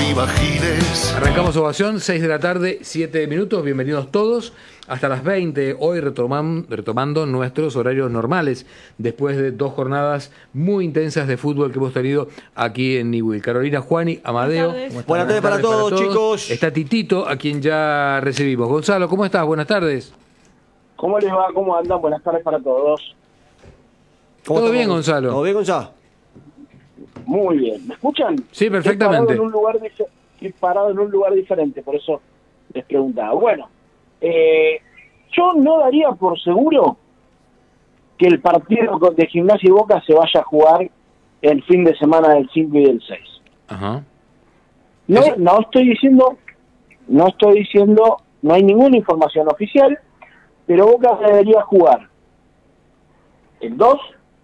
imagines. Arrancamos Ovación, 6 de la tarde, 7 minutos. Bienvenidos todos. Hasta las 20, hoy retomando nuestros horarios normales, después de 2 jornadas muy intensas de fútbol que hemos tenido aquí en Newell. Carolina, Juani, Amadeo. Buenas tardes para todos, chicos. Está Titito, a quien ya recibimos. Gonzalo, ¿cómo estás? Buenas tardes. ¿Cómo les va? ¿Cómo andan? Buenas tardes para todos. ¿Todo bien, Gonzalo? ¿Todo bien, Gonzalo? Muy bien. ¿Me escuchan? Sí, perfectamente. Estoy parado en un lugar diferente, por eso les preguntaba. Bueno, yo no daría por seguro que el partido de Gimnasia y Boca se vaya a jugar el fin de semana del 5 y del 6. Ajá. No estoy diciendo, no hay ninguna información oficial, pero Boca debería jugar el 2,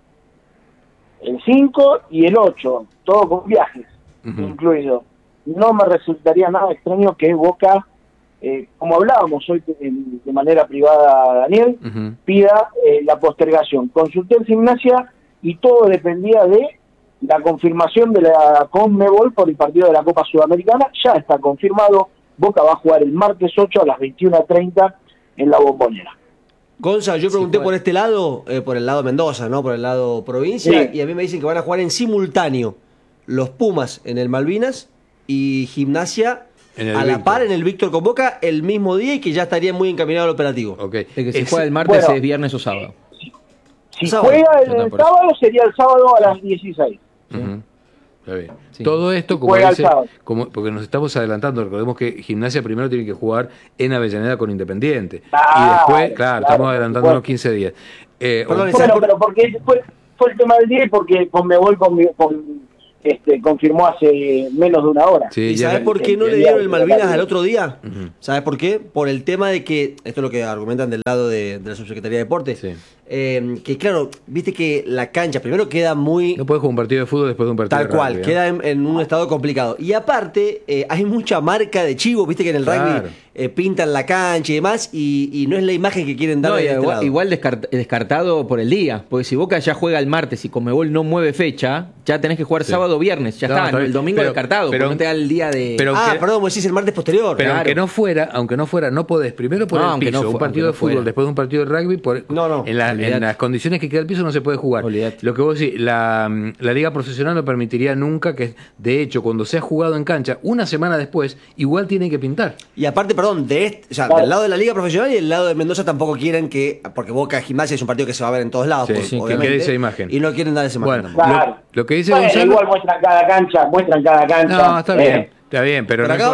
el 5 y el 8, todo con viajes incluido. No me resultaría nada extraño que Boca, como hablábamos hoy de manera privada, Daniel, pida la postergación. Consulté en Gimnasia y todo dependía de la confirmación de la Conmebol por el partido de la Copa Sudamericana. Ya está confirmado. Boca va a jugar el martes 8 a las 21:30 en la Bombonera. Gonzalo, yo pregunté por este lado, por el lado Mendoza, ¿no? Por el lado provincia, sí. Y a mí me dicen que van a jugar en simultáneo los Pumas en el Malvinas y Gimnasia a la par en el Víctor con Boca el mismo día y que ya estaría muy encaminado al operativo. Okay. Que si juega el martes es viernes o sábado. Si juega el sábado sería el sábado a las 16. Está bien. Sí. Todo esto, porque nos estamos adelantando, recordemos que Gimnasia primero tiene que jugar en Avellaneda con Independiente. Y después, claro, estamos adelantando unos 15 días. Pero porque fue el tema del día y porque Conmebol confirmó hace menos de una hora. Sí, ¿y sabes por qué no le dieron el Malvinas al otro día? ¿Sabes por qué? Por el tema de que, esto es lo que argumentan del lado de la Subsecretaría de Deportes, que claro, viste que la cancha primero queda muy... No puedes jugar un partido de fútbol después de un partido tal de rugby. Tal cual, queda en un estado complicado. Y aparte, hay mucha marca de chivo, viste que en el rugby pintan la cancha y demás, y no es la imagen que quieren dar de este lado. Igual descartado por el día, porque si Boca ya juega el martes y Conmebol no mueve fecha, ya tenés que jugar sábado o viernes, ya está, el domingo descartado, pero no te da el día de... perdón, vos decís el martes posterior. Pero aunque no fuera, no podés primero por el piso, un partido de fútbol, después de un partido de rugby, en las condiciones que queda el piso no se puede jugar. Olvidate. Lo que vos decís, la liga profesional no permitiría nunca que, de hecho, cuando se ha jugado en cancha, una semana después, igual tienen que pintar. Y aparte, perdón, del lado de la liga profesional y del lado de Mendoza tampoco quieren que, porque Boca Gimnasia es un partido que se va a ver en todos lados, que quede esa imagen. Y no quieren dar esa imagen. Claro. Lo que dice Gonzalo... Igual muestran cada cancha. No, está bien, pero no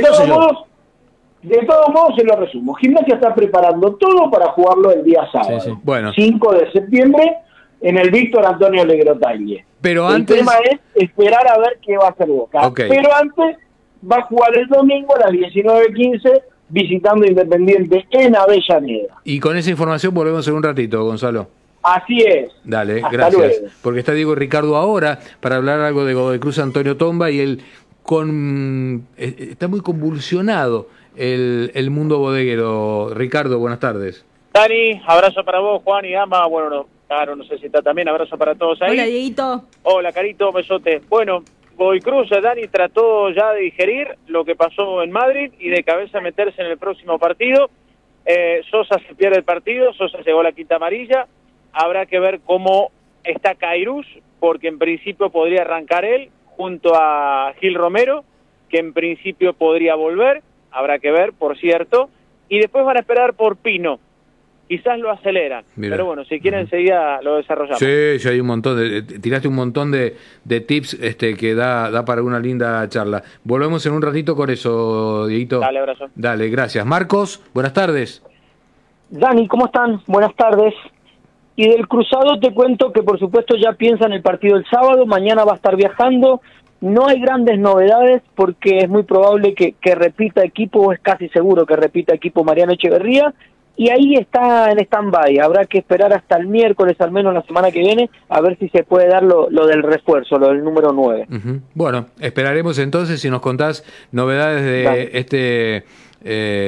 de todos modos se lo resumo. Gimnasia está preparando todo para jugarlo el día sábado. Bueno. 5 de septiembre en el Víctor Antonio Legrotaille. Pero el tema es esperar a ver qué va a hacer Boca. Pero antes va a jugar el domingo a las 19:15 visitando Independiente en Avellaneda. Y con esa información volvemos en un ratito, Gonzalo. Así es. Dale, hasta gracias. Luego. Porque está Diego Ricardo ahora para hablar algo de Godoy Cruz Antonio Tomba y él está muy convulsionado el mundo bodeguero. Ricardo, buenas tardes. Dani, abrazo para vos, Juan y Ama. Bueno, claro, no sé si está también. Abrazo para todos ahí. Hola, Dieguito. Hola, Carito, besote. Bueno, Godoy Cruz, Dani trató ya de digerir lo que pasó en Madrid y de cabeza meterse en el próximo partido. Sosa se pierde el partido, Sosa llegó a la quinta amarilla. Habrá que ver cómo está Cairús, porque en principio podría arrancar él junto a Gil Romero, que en principio podría volver. Habrá que ver, por cierto. Y después van a esperar por Pino. Quizás lo aceleran. Mirá. Pero bueno, si quieren enseguida lo desarrollamos. Sí, hay un montón tiraste un montón de tips que da para una linda charla. Volvemos en un ratito con eso, Dieguito. Dale, abrazo. Dale, gracias. Marcos, buenas tardes. Dani, ¿cómo están? Buenas tardes. Y del Cruzado te cuento que por supuesto ya piensa en el partido del sábado, mañana va a estar viajando. No hay grandes novedades porque es muy probable que repita equipo, o es casi seguro que repita equipo Mariano Echeverría, y ahí está en stand-by. Habrá que esperar hasta el miércoles, al menos la semana que viene, a ver si se puede dar lo del refuerzo, lo del número 9. Bueno, esperaremos entonces si nos contás novedades de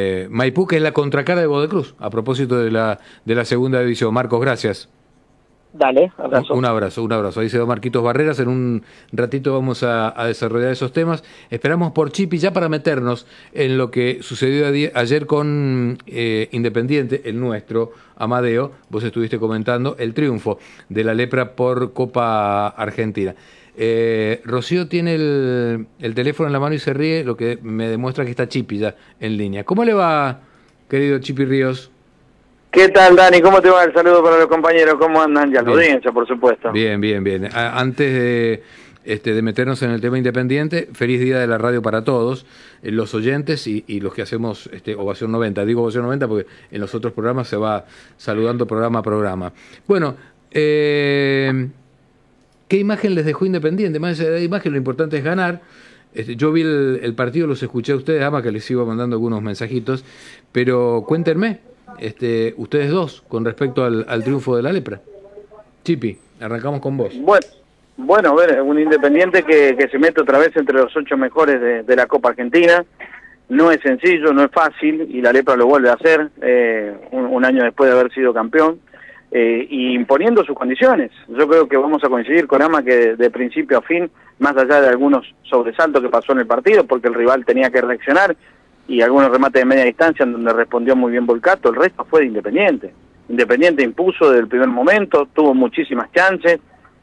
Maipú, que es la contracara de Godoy Cruz, a propósito de la segunda división. Marcos, gracias. Dale, abrazo. Un abrazo. Ahí se va Marquitos Barreras. En un ratito vamos a desarrollar esos temas. Esperamos por Chipi ya para meternos en lo que sucedió ayer con Independiente, el nuestro, Amadeo. Vos estuviste comentando el triunfo de la Lepra por Copa Argentina. Rocío tiene el teléfono en la mano y se ríe, lo que me demuestra que está Chipi ya en línea. ¿Cómo le va, querido Chipi Ríos? ¿Qué tal, Dani? ¿Cómo te va? El saludo para los compañeros. ¿Cómo andan? Ya la audiencia, por supuesto. Bien. Antes de meternos en el tema Independiente, feliz día de la radio para todos, los oyentes y los que hacemos Ovación 90. Digo Ovación 90 porque en los otros programas se va saludando programa a programa. Bueno, ¿qué imagen les dejó Independiente? Más allá de la imagen, lo importante es ganar. Yo vi el partido, los escuché a ustedes, ama que les iba mandando algunos mensajitos, pero cuéntenme, ustedes dos, con respecto al triunfo de la Lepra. Chipi, arrancamos con vos. Bueno, a ver, un Independiente que se mete otra vez entre los 8 mejores de la Copa Argentina. No es sencillo, no es fácil, y la Lepra lo vuelve a hacer un año después de haber sido campeón, y imponiendo sus condiciones. Yo creo que vamos a coincidir con Ama que de principio a fin, más allá de algunos sobresaltos que pasó en el partido, porque el rival tenía que reaccionar, y algunos remates de media distancia en donde respondió muy bien Volcato, el resto fue de Independiente. Independiente impuso desde el primer momento, tuvo muchísimas chances,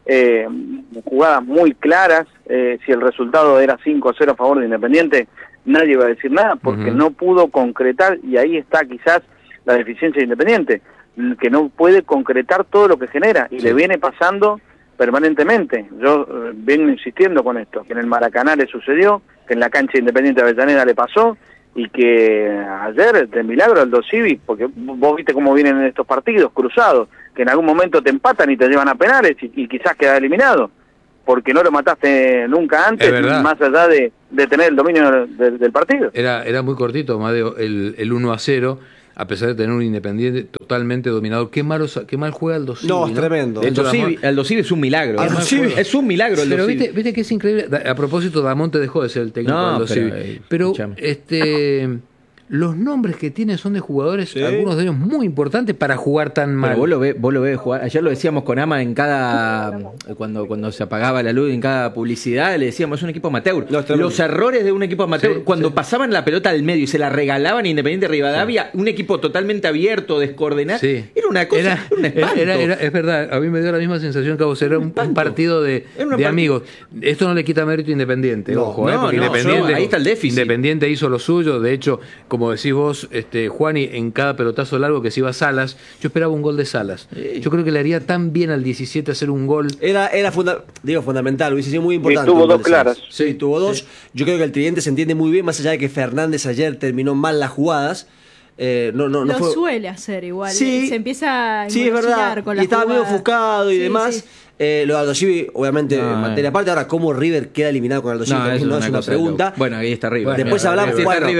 jugadas muy claras. Si el resultado era 5-0 a favor de Independiente, nadie iba a decir nada, porque no pudo concretar, y ahí está quizás la deficiencia de Independiente, que no puede concretar todo lo que genera, y le viene pasando permanentemente. Yo vengo insistiendo con esto, que en el Maracaná le sucedió, que en la cancha de Independiente de Avellaneda le pasó, y que ayer, de milagro, Aldo Civi, porque vos viste cómo vienen en estos partidos cruzados, que en algún momento te empatan y te llevan a penales y quizás quedas eliminado, porque no lo mataste nunca antes, más allá de tener el dominio del partido. Era muy cortito, Amadeo, el 1-0, a pesar de tener un Independiente totalmente dominador. Qué mal juega Aldo Civi. No, es tremendo. Aldo Civi es un milagro. Es un milagro. Pero viste que es increíble. A propósito, Damonte dejó de ser el técnico de Aldo Civi. Pero los nombres que tiene son de jugadores, algunos de ellos muy importantes para jugar tan mal. Pero vos lo ves jugar. Ayer lo decíamos con Ama en cuando se apagaba la luz, en cada publicidad le decíamos, es un equipo amateur. Los errores de un equipo amateur, cuando pasaban la pelota al medio y se la regalaban a Independiente Rivadavia, un equipo totalmente abierto, descoordinado, era una cosa, un espanto. Es verdad, a mí me dio la misma sensación que a vos, era un partido de amigos. Esto no le quita mérito a Independiente, porque Independiente, ahí está el déficit. Independiente hizo lo suyo, de hecho, como decís vos, Juani, en cada pelotazo largo que se iba a Salas, yo esperaba un gol de Salas. Yo creo que le haría tan bien al 17 hacer un gol. Era fundamental, hubiese sido muy importante. Y tuvo dos claras. Sí, tuvo dos. Sí. Yo creo que el tridente se entiende muy bien, más allá de que Fernández ayer terminó mal las jugadas. No fue... suele hacer igual. Sí, se empieza a es verdad. Con la y estaba medio ofuscado y demás. Sí. Lo de Aldo Civi, obviamente, materia aparte. Ahora, ¿cómo River queda eliminado con Aldo Civi? No es una pregunta. Bueno, ahí está River. Después hablamos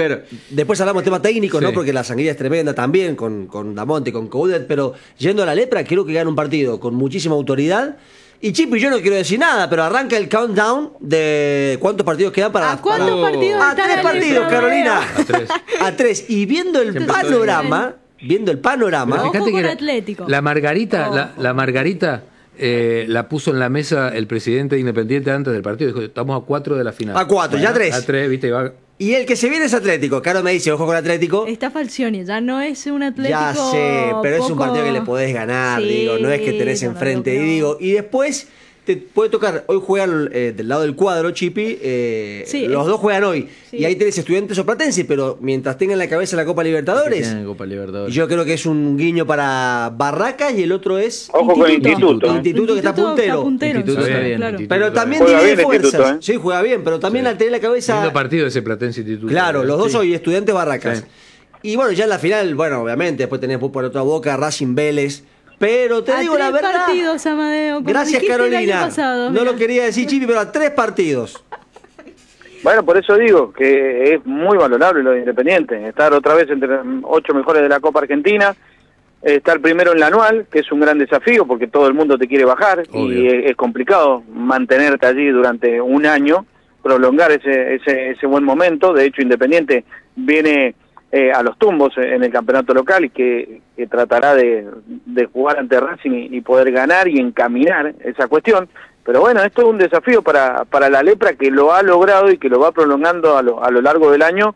de tema técnico, ¿no? Porque la sangría es tremenda también, con Damonte, con Coudet. Pero yendo a la Lepra, creo que gana un partido con muchísima autoridad. Y Chipi, yo no quiero decir nada, pero arranca el countdown de cuántos partidos quedan para... ¿A cuántos partidos? A 3 partidos, Carolina. A 3. Y viendo el panorama... Fíjate que Atlético. La Margarita, la Margarita la puso en la mesa el presidente de Independiente antes del partido. Dijo, estamos a 4 de la final. A 4, ya 3. A 3, viste, y el que se viene es Atlético. Caro me dice, ojo con Atlético. Está Falcioni, ya no es un Atlético. Ya sé, pero es un partido que le podés ganar, no es que tenés enfrente. Y después te puede tocar, hoy juegan del lado del cuadro, Chipi, los dos juegan hoy, y ahí tenés Estudiantes o Platense, pero mientras tengan en la cabeza la Copa Libertadores, yo creo que es un guiño para Barracas y el otro es... Ojo con Instituto que está puntero. Está bien, claro. Pero también tiene fuerzas. Sí, juega bien, pero también al tener la cabeza... Lindo partido ese Platense Instituto. Claro, los dos hoy, Estudiantes Barracas. Sí. Y bueno, ya en la final, obviamente, después tenés por otra Boca, Racing Vélez. Pero te digo la verdad. 3 partidos, Amadeo. Gracias, Carolina. No lo quería decir, Chipi, pero a 3 partidos. Bueno, por eso digo que es muy valorable lo de Independiente. Estar otra vez entre 8 mejores de la Copa Argentina. Estar primero en la anual, que es un gran desafío porque todo el mundo te quiere bajar. Obvio. Y es complicado mantenerte allí durante un año, prolongar ese buen momento. De hecho, Independiente viene a los tumbos en el campeonato local y que tratará de jugar ante Racing y poder ganar y encaminar esa cuestión. Pero bueno, esto es un desafío para la Lepra, que lo ha logrado y que lo va prolongando a lo largo del año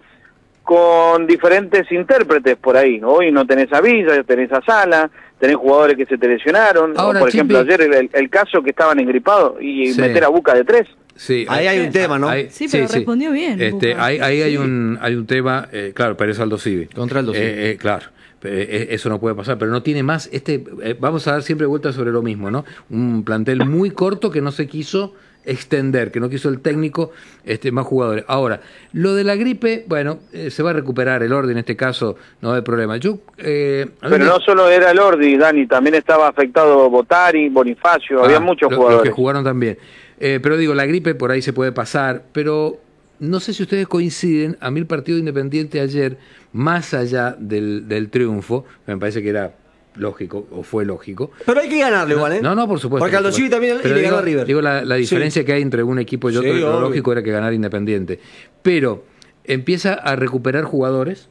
con diferentes intérpretes por ahí. Hoy no tenés a Villa, tenés a Sala, tenés jugadores que se te lesionaron. Ahora, por ejemplo, ayer el caso que estaban engripados y meter a Buca de 3. Sí, ahí hay un tema, ¿no? Sí, pero respondió bien. Ahí hay un tema, claro, Pérez Aldo Civi. Contra Aldo Civi. Claro. Eso no puede pasar, pero no tiene más. Vamos a dar siempre vueltas sobre lo mismo, ¿no? Un plantel muy corto que no se quiso extender, que no quiso el técnico más jugadores. Ahora, lo de la gripe, bueno, se va a recuperar el orden, en este caso no hay problema. Pero no solo era el Ordi, Dani, también estaba afectado Botari, Bonifacio, había muchos jugadores. Los que jugaron también. Pero digo, la gripe por ahí se puede pasar, pero no sé si ustedes coinciden. A mí el partido de Independiente ayer, más allá del triunfo, me parece que era lógico, o fue lógico. Pero hay que ganarle igual, ¿eh? No, por supuesto. Porque Aldo Civi también le ganó a River. Digo, la diferencia que hay entre un equipo y otro, lo lógico era que ganara Independiente. Pero empieza a recuperar jugadores.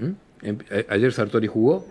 Ayer Sartori jugó.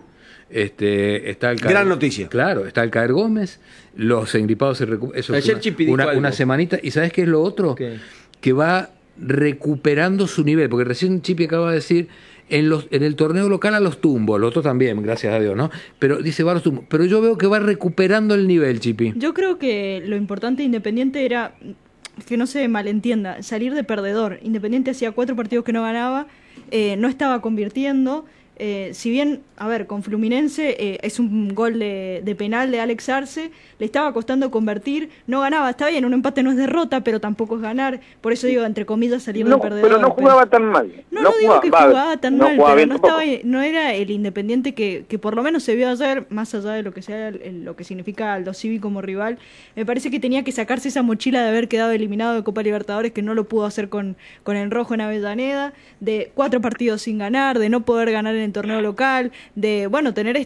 Está el gran noticia. Claro, está el Caer Gómez. Los engripados se recuperan. Eso ayer es una semanita. ¿Y sabes qué es lo otro? ¿Qué? Que va recuperando su nivel. Porque recién Chipi acaba de decir... En el torneo local a los tumbos, los otros también, gracias a Dios, ¿no? Pero dice va a los tumbos. Pero yo veo que va recuperando el nivel, Chipi. Yo creo que lo importante de Independiente era, que no se malentienda, salir de perdedor. Independiente hacía 4 partidos que no ganaba, no estaba convirtiendo. Si bien, a ver, con Fluminense es un gol de penal de Alex Arce, le estaba costando convertir, no ganaba, está bien, un empate no es derrota, pero tampoco es ganar, por eso digo, entre comillas, salir de perdedor. Pero no jugaba tan mal. No digo que jugaba tan mal, pero no era el Independiente que por lo menos se vio ayer, más allá de lo que sea lo que significa Aldo Civi como rival. Me parece que tenía que sacarse esa mochila de haber quedado eliminado de Copa Libertadores, que no lo pudo hacer con el rojo en Avellaneda, de 4 partidos sin ganar, de no poder ganar en el torneo local, de tener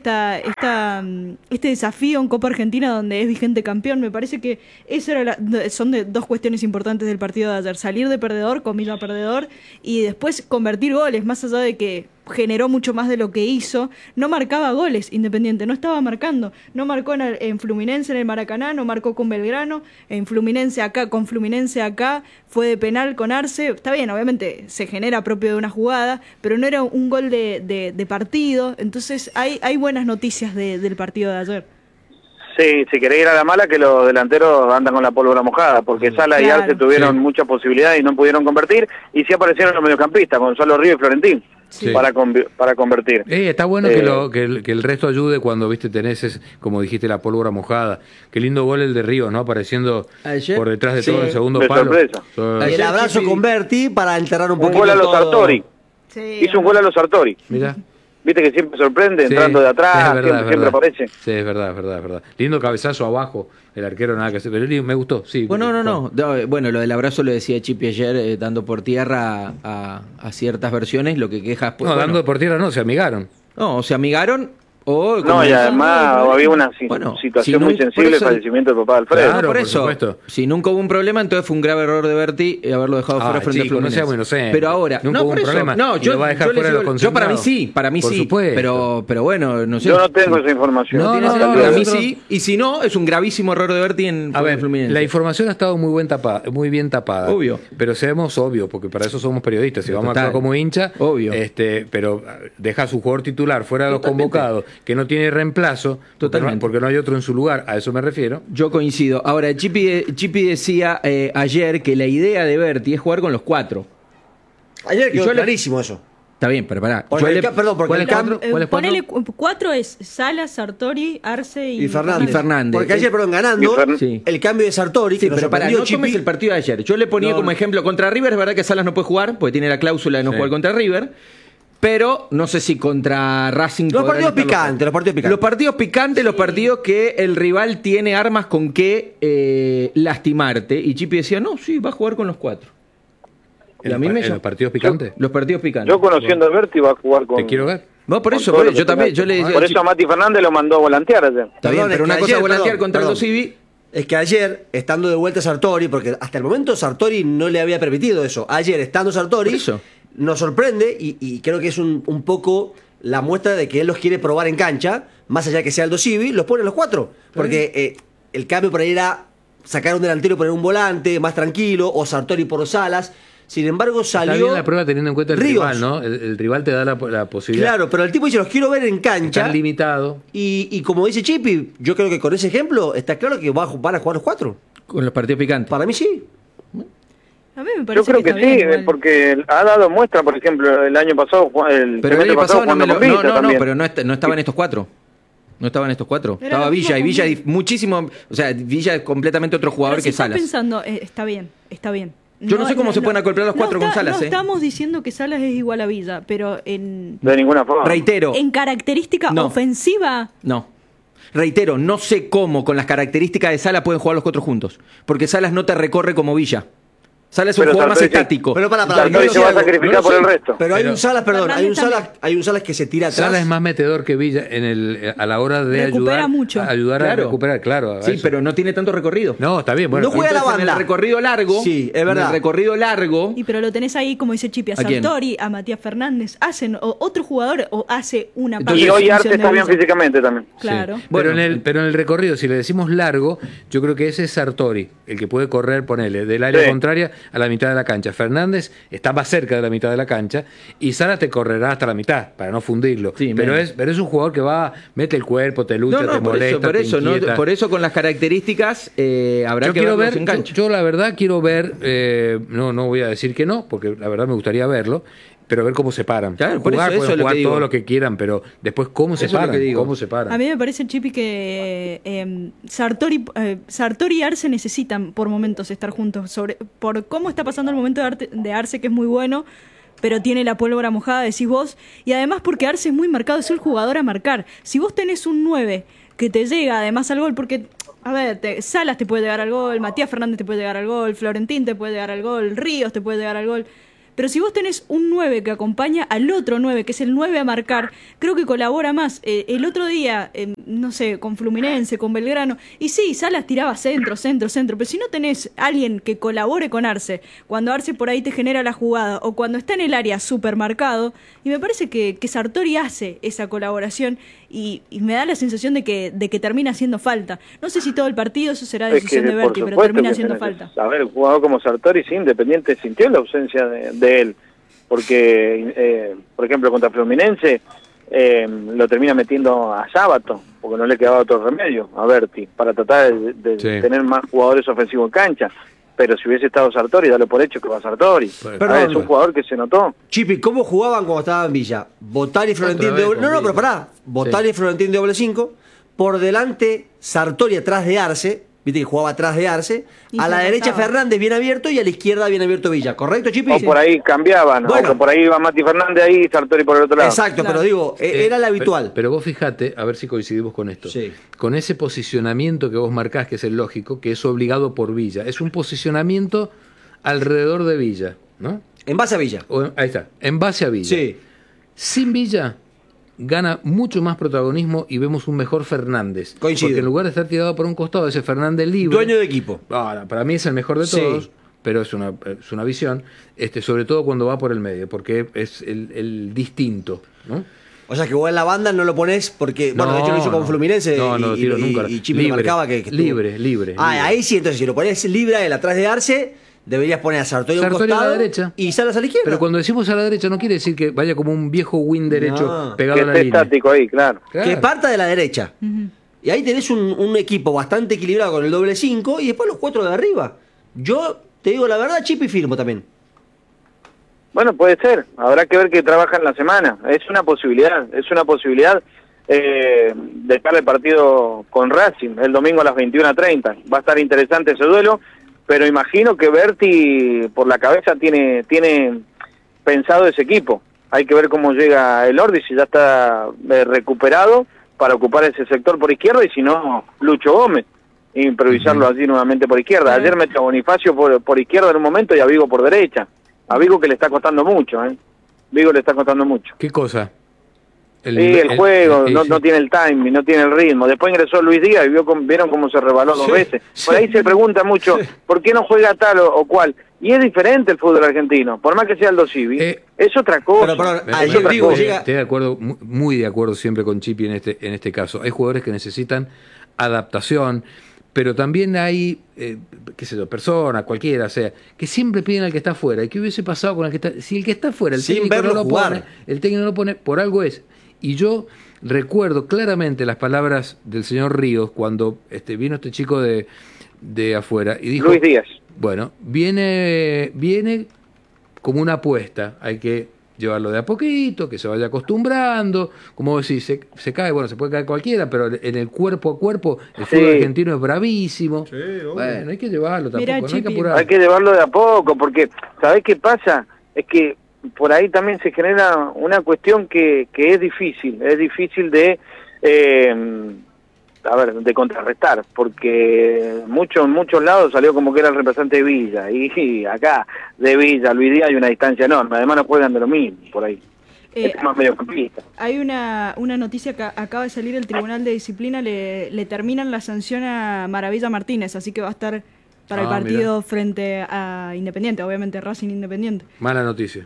este desafío en Copa Argentina donde es vigente campeón. Me parece que eso son dos cuestiones importantes del partido de ayer: salir de perdedor, comilla perdedor, y después convertir goles, más allá de que generó mucho más de lo que hizo. No marcaba goles Independiente, no estaba marcando, no marcó en Fluminense, en el Maracaná, no marcó con Belgrano, en Fluminense acá, con Fluminense acá, fue de penal con Arce. Está bien, obviamente se genera propio de una jugada, pero no era un gol de partido. Entonces hay buenas noticias del partido de ayer. Sí, si querés ir a la mala, que los delanteros andan con la pólvora mojada, porque Sala y Arce tuvieron muchas posibilidades y no pudieron convertir, y sí aparecieron los mediocampistas, Gonzalo Río y Florentín, para convertir. Está bueno que el resto ayude cuando tenés, como dijiste, la pólvora mojada. Qué lindo gol el de Río, ¿no? Apareciendo ayer, por detrás de todo el segundo palo. Y el abrazo con Berti para enterrar un poquito. Un gol a los Sartori. Hizo un gol a los Sartori. Mirá. Viste que siempre sorprende, entrando de atrás, siempre aparece. Sí, es verdad. Lindo cabezazo abajo, el arquero nada que hacer, pero me gustó, sí. Bueno, no. Bueno, lo del abrazo lo decía Chipi ayer, dando por tierra a ciertas versiones, lo que quejas... dando por tierra no, se amigaron. No, se amigaron... y además había una situación muy sensible, el fallecimiento del papá de Alfredo. Claro, por eso, supuesto. Si nunca hubo un problema, entonces fue un grave error de Berti haberlo dejado fuera frente a Fluminense. No sé. Pero ahora, nunca hubo un problema. No, yo para mí sí, pero bueno, no sé. Yo no tengo esa información. Para mí sí, y si no, es un gravísimo error de Berti en Fluminense. La información ha estado muy bien tapada. Obvio. Pero seamos obvios, porque para eso somos periodistas. Si vamos a actuar como hincha, obvio. Pero deja a su jugador titular fuera de los convocados, que no tiene reemplazo, porque no hay otro en su lugar, a eso me refiero. Yo coincido. Ahora, Chipi decía ayer que la idea de Berti es jugar con los 4. Ayer quedó clarísimo eso. Está bien, pero pará. Ponele 4 es Sala, Sartori, Arce y Fernández. Porque ayer, ganando, el cambio de Sartori, pero pará, no tomes el partido de ayer. Yo le ponía como ejemplo contra River, es verdad que Salas no puede jugar, porque tiene la cláusula de no jugar contra River. Pero no sé si contra Racing... Los partidos picantes. Los partidos que el rival tiene armas con que lastimarte. Y Chipi decía, no, sí, va a jugar con los 4. ¿En los partidos picantes? Los partidos picantes. Yo conociendo a Berti va a jugar con... Te quiero ver. No, por eso, yo también. Yo le decía, por eso a Mati Fernández lo mandó a volantear ayer. Está bien, pero una cosa es volantear contra Aldo Civi... Es que ayer, estando de vuelta Sartori, porque hasta el momento Sartori no le había permitido eso. Ayer, estando Sartori, nos sorprende y creo que es un poco la muestra de que él los quiere probar en cancha, más allá de que sea Aldo Civi, los pone los 4. Porque el cambio por ahí era sacar un delantero y poner un volante más tranquilo, o Sartori por Salas. Sin embargo, salió. Está bien la prueba teniendo en cuenta el Ríos. rival, ¿no? El rival te da la posibilidad. Claro, pero el tipo dice: los quiero ver en cancha. Están limitado. Y como dice Chipi, yo creo que con ese ejemplo está claro que van a jugar los 4. Con los partidos picantes. Para mí sí. A mí me parece yo creo que, está sí, bien, porque ha dado muestra, por ejemplo, el año pasado, pero el año pasado no, pero no estaban estos 4. No estaban estos 4. Estaba Villa, y Villa muchísimo, o sea, Villa es completamente otro jugador pero que si Salas. Pensando, está bien. Yo no sé cómo se pueden acoplar los 4 con Salas. No estamos diciendo que Salas es igual a Villa, pero de ninguna forma. Reitero. En característica ofensiva. No. Reitero, no sé cómo con las características de Salas pueden jugar los 4 juntos. Porque Salas no te recorre como Villa. Salas es un jugador más estático. Pero para Sartori se va a sacrificar por el resto. Pero hay un Salas, perdón, hay un Salas que se tira atrás. Salas es más metedor que Villa a la hora de ayudar a recuperar, claro. Sí, pero no tiene tanto recorrido. No, está bien. Bueno, no juega la banda. En el recorrido largo. Sí, es verdad. En el recorrido largo. Y pero lo tenés ahí, como dice Chipi, a Sartori, a Matías Fernández, hacen otro jugador o hace una parte. Y hoy Arce está bien físicamente también. Claro. Sí. Bueno, pero en el recorrido, si le decimos largo, yo creo que ese es Sartori, el que puede correr, ponele, del área contraria a la mitad de la cancha. Fernández está más cerca de la mitad de la cancha y Salas te correrá hasta la mitad para no fundirlo. Sí, pero es un jugador que mete el cuerpo, te lucha, te molesta, te inquieta. Por eso con las características habrá que verlos en cancha. Yo la verdad quiero ver, no voy a decir que no, porque la verdad me gustaría verlo, pero ver cómo se paran. Claro, pueden jugar lo todo lo que quieran, pero después cómo se paran. A mí me parece, Chipi, que Sartori y Arce necesitan por momentos estar juntos. Por cómo está pasando el momento de Arce, que es muy bueno, pero tiene la pólvora mojada, decís vos. Y además porque Arce es muy marcado, es el jugador a marcar. Si vos tenés un 9 que te llega además al gol, porque... A ver, Salas te puede llegar al gol, Matías Fernández te puede llegar al gol, Florentín te puede llegar al gol, Ríos te puede llegar al gol... Pero si vos tenés un 9 que acompaña al otro 9, que es el 9 a marcar, creo que colabora más. El otro día, no sé, con Fluminense, con Belgrano, y sí, Salas tiraba centro, pero si no tenés alguien que colabore con Arce, cuando Arce por ahí te genera la jugada, o cuando está en el área súper marcado, y me parece que Sartori hace esa colaboración, y me da la sensación de que termina haciendo falta. No sé si todo el partido, eso será decisión de Berti, pero termina haciendo falta. A ver, el jugador como Sartori, sí, Independiente sintió la ausencia de él, porque por ejemplo contra Fluminense lo termina metiendo a Sábato, porque no le quedaba otro remedio a Berti, para tratar de tener más jugadores ofensivos en cancha. Pero si hubiese estado Sartori, dale por hecho que va Sartori. Es un jugador que se notó. Chipi, ¿cómo jugaban cuando estaban en Villa? Botari y Florentín de doble... No, pero pará. Botari y Florentín de doble 5. Por delante, Sartori atrás de Arce. Viste que jugaba atrás de Arce. A la derecha Fernández bien abierto y a la izquierda bien abierto Villa. ¿Correcto, Chipi? O por ahí cambiaban. Bueno, o por ahí iba Mati Fernández ahí y Sartori por el otro lado. Exacto, claro. Pero digo, era la habitual. Pero vos fijate, a ver si coincidimos con esto. Sí. Con ese posicionamiento que vos marcás, que es el lógico, que es obligado por Villa. Es un posicionamiento alrededor de Villa, ¿no? En base a Villa. Ahí está, en base a Villa. Sí. Sin Villa gana mucho más protagonismo y vemos un mejor Fernández. Coincido. Porque en lugar de estar tirado por un costado, ese Fernández libre. Dueño de equipo. Para mí es el mejor de todos, pero es una visión, sobre todo cuando va por el medio, porque es el distinto, ¿no? O sea que vos en la banda no lo ponés porque, bueno, de hecho lo hizo con Fluminense y Chipi libre, marcaba que libre. Ahí sí, entonces si lo ponés libre a él atrás de Arce, deberías poner a Sartori a un costado a la derecha y Salas a la izquierda. Pero cuando decimos a la derecha no quiere decir que vaya como un viejo win derecho pegado a la línea. Estático ahí, claro. Que parta de la derecha. Y ahí tenés un equipo bastante equilibrado con el doble 5 y después los 4 de arriba. Yo te digo la verdad, Chipi, firmo también. Bueno, puede ser. Habrá que ver que trabaja en la semana. Es una posibilidad de cara al partido con Racing el domingo a las 21:30. Va a estar interesante ese duelo. Pero imagino que Berti por la cabeza tiene pensado ese equipo. Hay que ver cómo llega el Ordi, si ya está recuperado para ocupar ese sector por izquierda, y si no, Lucho Gómez, improvisarlo allí nuevamente por izquierda. Ayer metió a Bonifacio por izquierda en un momento y a Vigo por derecha. A Vigo que le está costando mucho, Vigo le está costando mucho. ¿Qué cosa? El juego, no tiene el timing, no tiene el ritmo. Después ingresó Luis Díaz y vieron cómo se rebaló 2 veces. Por ahí se pregunta mucho, ¿por qué no juega tal o cual? Y es diferente el fútbol argentino, por más que sea Aldo Civi, es otra cosa. Estoy de acuerdo, muy de acuerdo siempre con Chipi en este caso. Hay jugadores que necesitan adaptación, pero también hay, qué sé yo, personas, cualquiera, o sea, que siempre piden al que está afuera. ¿Y qué hubiese pasado con el que está? Si el que está afuera, el técnico no lo pone, el técnico no lo pone, por algo es. Y yo recuerdo claramente las palabras del señor Ríos cuando vino este chico de afuera y dijo... Luis Díaz. Bueno, viene como una apuesta, hay que llevarlo de a poquito, que se vaya acostumbrando, como decís, se cae, bueno, se puede caer cualquiera, pero en el cuerpo a cuerpo el fútbol argentino es bravísimo. Sí, bueno, hay que llevarlo tampoco, no hay que apurar. Hay que llevarlo de a poco, porque ¿sabés qué pasa? Es que por ahí también se genera una cuestión que es difícil de... de contrarrestar, porque en muchos lados salió como que era el representante de Villa, y acá de Villa, Luis Díaz hay una distancia enorme, además no juegan de lo mismo, por ahí. Es más mediocampista. Hay una noticia que acaba de salir, el Tribunal de Disciplina le terminan la sanción a Maravilla Martínez, así que va a estar para el partido frente a Independiente, obviamente Racing Independiente. Mala noticia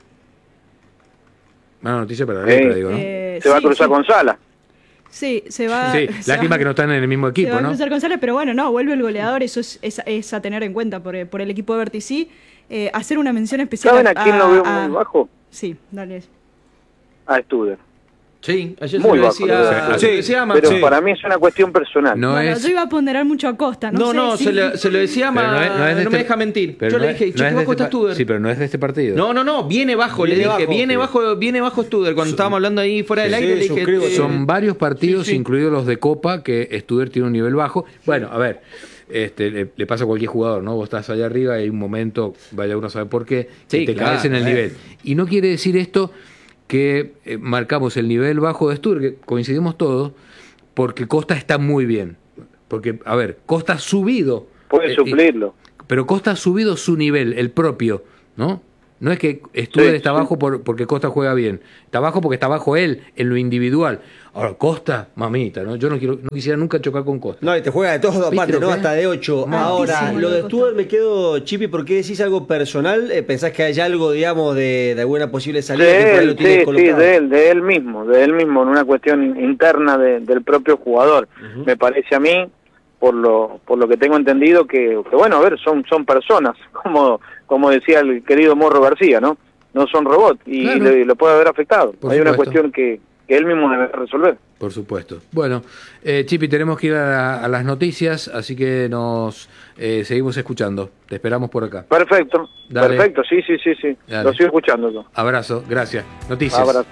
para la letra, digo, ¿no? Se va a cruzar con Sala. Sí, se va. Sí, lástima que no están en el mismo equipo, se va ¿no? a cruzar González, pero bueno, no, vuelve el goleador, eso es a tener en cuenta por el equipo de Verticí. Hacer una mención especial. ¿Saben a quién lo veo muy bajo? Sí, dale. A Studer. Sí, ayer se lo decía, pero para mí es una cuestión personal. Yo iba a ponderar mucho a Costa. No, se lo decía no me deja mentir. Yo le dije, che, bajo está Studer. Sí, pero no es de este partido. No, viene bajo, le dije, viene bajo Studer. Cuando estábamos hablando ahí fuera del aire, le dije... Son varios partidos, incluidos los de Copa, que Studer tiene un nivel bajo. Bueno, a ver... le pasa a cualquier jugador, ¿no? Vos estás allá arriba y hay un momento, vaya uno a saber por qué, y te caes en el nivel. Y no quiere decir esto que marcamos el nivel bajo de Studer, que coincidimos todos, porque Costa está muy bien. Porque, a ver, Costa ha subido. Puede suplirlo. Pero Costa ha subido su nivel, el propio, ¿no? No es que Studer está bajo porque Costa juega bien. Está bajo porque está bajo él, en lo individual. Ahora, Costa, mamita, ¿no? Yo no quisiera nunca chocar con Costa. No, y te juega de todo aparte, ¿no? Hasta de 8. Ahora, lo de Studer me quedo, Chipi, porque decís algo personal. ¿Pensás que hay algo, digamos, de alguna posible salida que por ahí lo tienes colocado? Sí, de él mismo, en una cuestión interna del propio jugador. Me parece a mí, por lo que tengo entendido, que bueno, a ver, son personas, como decía el querido Morro García, ¿no? No son robots, y claro, lo puede haber afectado. Hay una cuestión que él mismo debe resolver. Por supuesto. Bueno, Chipi, tenemos que ir a las noticias, así que nos seguimos escuchando. Te esperamos por acá. Perfecto, Dale. Perfecto, sí. Dale. Lo sigo escuchando yo. Abrazo, gracias. Noticias. Abrazo.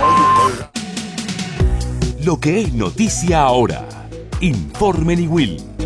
Lo que es noticia ahora. Informe Niwil.